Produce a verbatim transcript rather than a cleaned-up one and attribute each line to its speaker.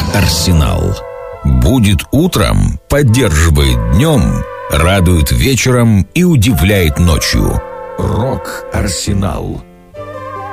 Speaker 1: Рок-Арсенал. Будет утром, поддерживает днем, радует вечером и удивляет ночью. Рок-Арсенал.